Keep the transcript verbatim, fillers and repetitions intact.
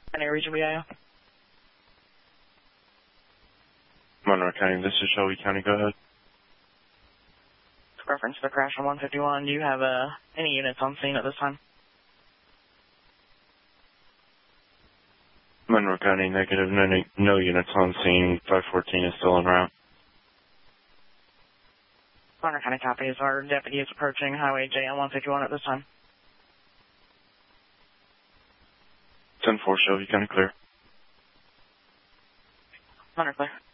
Any region B I O? Monroe County, this is Shelby County. Go ahead. Reference to the crash on one fifty-one. Do you have uh, any units on scene at this time? Monroe County, negative. No, no units on scene. five fourteen is still en route. Monroe County copies. Our deputy is approaching Highway J M one fifty-one at this time. ten four, Shelby County, clear. Monroe clear.